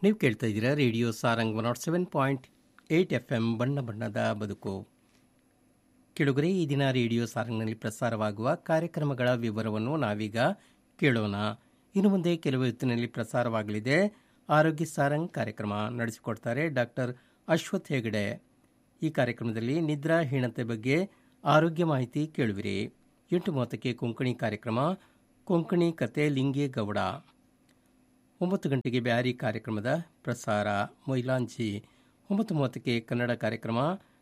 ನೀವು ಕೇಳ್ತಾ ಇದ್ದೀರಾ ರೇಡಿಯೋ ಸಾರಂಗ್ 107.8 FM ಬಣ್ಣ ಬಣ್ಣದ ಬದುಕು. ಕೆಳಗರೆ ಈ ದಿನ ರೇಡಿಯೋ ಸಾರಂಗ್ನಲ್ಲಿ ಪ್ರಸಾರವಾಗುವ ಕಾರ್ಯಕ್ರಮಗಳ ವಿವರವನ್ನು ನಾವೀಗ ಕೇಳೋಣ. ಇನ್ನು ಮುಂದೆ ಕೆಲವು ಹೊತ್ತಿನಲ್ಲಿ ಪ್ರಸಾರವಾಗಲಿದೆ ಆರೋಗ್ಯ ಸಾರಂಗ್ ಕಾರ್ಯಕ್ರಮ. ನಡೆಸಿಕೊಡ್ತಾರೆ ಡಾಕ್ಟರ್ ಅಶ್ವಥ್ ಹೆಗಡೆ. ಈ ಕಾರ್ಯಕ್ರಮದಲ್ಲಿ ನಿದ್ರಾಹೀನತೆ ಬಗ್ಗೆ ಆರೋಗ್ಯ ಮಾಹಿತಿ ಕೇಳುವಿರಿ. 8:30ಕ್ಕೆ ಕೊಂಕಣಿ ಕಾರ್ಯಕ್ರಮ, ಕೊಂಕಣಿ ಕತೆ ಲಿಂಗೇಗೌಡ. 9 ಗಂಟೆಗೆ ಬ್ಯಾರಿ ಕಾರ್ಯಕ್ರಮದ ಪ್ರಸಾರ ಮೊಯ್ಲಾಂಜಿ. 9:30ಕ್ಕೆ ಕನ್ನಡ ಕಾರ್ಯಕ್ರಮ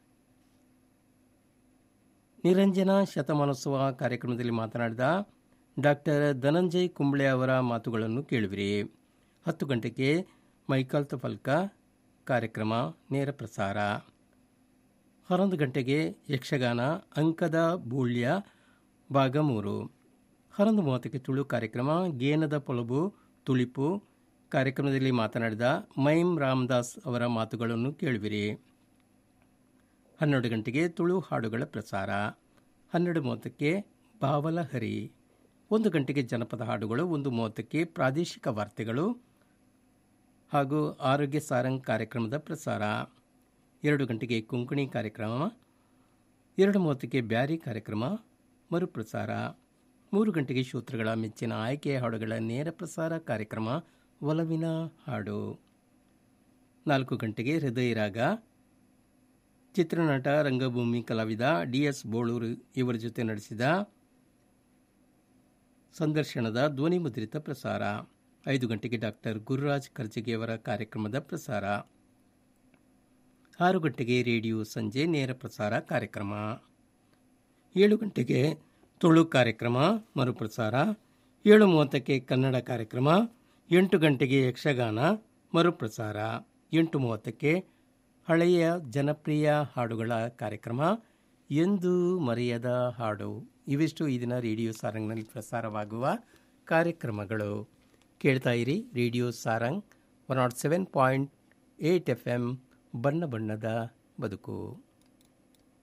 ನಿರಂಜನ ಶತಮಾನೋತ್ಸವ ಕಾರ್ಯಕ್ರಮದಲ್ಲಿ ಮಾತನಾಡಿದ ಡಾಕ್ಟರ್ ಧನಂಜಯ್ ಕುಂಬ್ಳೆ ಅವರ ಮಾತುಗಳನ್ನು ಕೇಳುವಿರಿ. 10 ಗಂಟೆಗೆ ಮೈಕಲ್ ತಫಲ್ಕ ಕಾರ್ಯಕ್ರಮ ನೇರ ಪ್ರಸಾರ. 11 ಗಂಟೆಗೆ ಯಕ್ಷಗಾನ ಅಂಕದ ಬೂಳ್ಯ ಭಾಗ 3. 11:30ಕ್ಕೆ ತುಳು ಕಾರ್ಯಕ್ರಮ ಗೇನದ ಪೊಲಬು ತುಳಿಪು ಕಾರ್ಯಕ್ರಮದಲ್ಲಿ ಮಾತನಾಡಿದ ಮೈಮ್ ರಾಮದಾಸ್ ಅವರ ಮಾತುಗಳನ್ನು ಕೇಳುವಿರಿ. 12 ಗಂಟೆಗೆ ತುಳು ಹಾಡುಗಳ ಪ್ರಸಾರ. 12:30ಕ್ಕೆ ಬಾವಲಹರಿ. 1 ಗಂಟೆಗೆ ಜನಪದ ಹಾಡುಗಳು. 1:30ಕ್ಕೆ ಪ್ರಾದೇಶಿಕ ವಾರ್ತೆಗಳು ಹಾಗೂ ಆರೋಗ್ಯ ಸಾರಂಗ್ ಕಾರ್ಯಕ್ರಮದ ಪ್ರಸಾರ. 2 ಗಂಟೆಗೆ ಕೊಂಕಣಿ ಕಾರ್ಯಕ್ರಮ. 2:30ಕ್ಕೆ ಬ್ಯಾರಿ ಕಾರ್ಯಕ್ರಮ ಮರುಪ್ರಸಾರ. 3 ಗಂಟೆಗೆ ಶ್ರೋತೃಗಳ ಮೆಚ್ಚಿನ ಆಯ್ಕೆಯ ಹಾಡುಗಳ ನೇರ ಪ್ರಸಾರ ಕಾರ್ಯಕ್ರಮ ಒಲವಿನ ಹಾಡು. 4 ಗಂಟೆಗೆ ಹೃದಯ ರಾಗ. ಚಿತ್ರನಟ ರಂಗಭೂಮಿ ಕಲಾವಿದ DS ಬೋಳೂರು ಇವರ ಜೊತೆ ನಡೆಸಿದ ಸಂದರ್ಶನದ ಧ್ವನಿ ಮುದ್ರಿತ ಪ್ರಸಾರ. 5 ಗಂಟೆಗೆ ಡಾಕ್ಟರ್ ಗುರುರಾಜ್ ಕರ್ಜಿಗೆಯವರ ಕಾರ್ಯಕ್ರಮದ ಪ್ರಸಾರ. 6 ಗಂಟೆಗೆ ರೇಡಿಯೋ ಸಂಜೆ ನೇರ ಪ್ರಸಾರ ಕಾರ್ಯಕ್ರಮ. 7 ಗಂಟೆಗೆ ತುಳು ಕಾರ್ಯಕ್ರಮ ಮರುಪ್ರಸಾರ. 7:30ಕ್ಕೆ ಕನ್ನಡ ಕಾರ್ಯಕ್ರಮ. 8 ಗಂಟೆಗೆ ಯಕ್ಷಗಾನ ಮರುಪ್ರಸಾರ. 8:30ಕ್ಕೆ ಹಳೆಯ ಜನಪ್ರಿಯ ಹಾಡುಗಳ ಕಾರ್ಯಕ್ರಮ ಎಂದು ಮರೆಯದ ಹಾಡು. ಇವಿಷ್ಟು ಈ ದಿನ ರೇಡಿಯೋ ಸಾರಂಗ್ನಲ್ಲಿ ಪ್ರಸಾರವಾಗುವ ಕಾರ್ಯಕ್ರಮಗಳು. ಕೇಳ್ತಾ ಇರಿ ರೇಡಿಯೋ ಸಾರಂಗ್ 107.8 FM ಬಣ್ಣ ಬಣ್ಣದ ಬದುಕು.